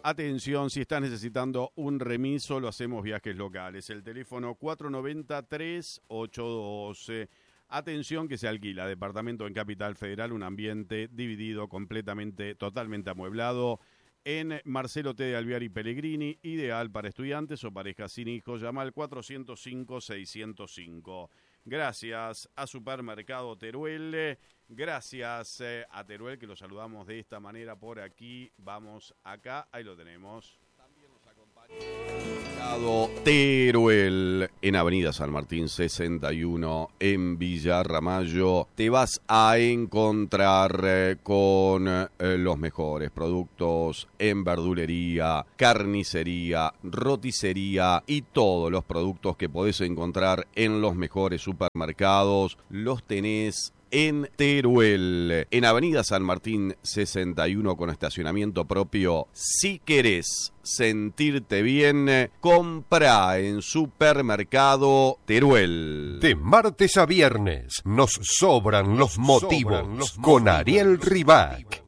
Atención, si estás necesitando un remiso, lo hacemos Viajes Locales. El teléfono 490-3812. Atención que se alquila, departamento en Capital Federal, un ambiente dividido totalmente amueblado. En Marcelo T. de Alvear y Pellegrini, ideal para estudiantes o parejas sin hijos. Llama al 405-605. Gracias a Supermercado Teruel. Gracias a Teruel, que lo saludamos de esta manera por aquí. Vamos acá, ahí lo tenemos. También nos acompaña Supermercado Teruel en Avenida San Martín 61 en Villa Ramallo. Te vas a encontrar con los mejores productos en verdulería, carnicería, roticería y todos los productos que podés encontrar en los mejores supermercados. Los tenés en Teruel, en Avenida San Martín 61 con estacionamiento propio. Si querés sentirte bien, compra en Supermercado Teruel. De martes a viernes nos sobran los motivos con Ariel Ribac.